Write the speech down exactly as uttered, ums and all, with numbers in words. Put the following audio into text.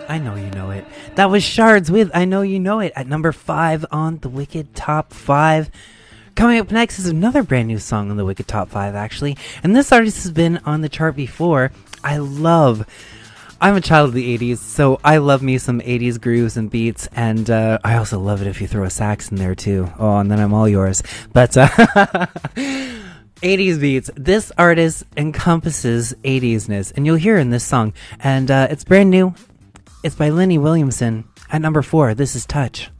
I know you know it. That was Shards with I Know You Know It at number five on the Wicked Top five. Coming up next is another brand new song on the Wicked Top five, actually. And this artist has been on the chart before. I love... I'm a child of the eighties, so I love me some eighties grooves and beats. And uh, I also love it if you throw a sax in there, too. Oh, and then I'm all yours. But... Uh, eighties beats. This artist encompasses eighties-ness, and you'll hear in this song. And uh, it's brand new. It's by Lenny Williamson. At number four, this is Touch.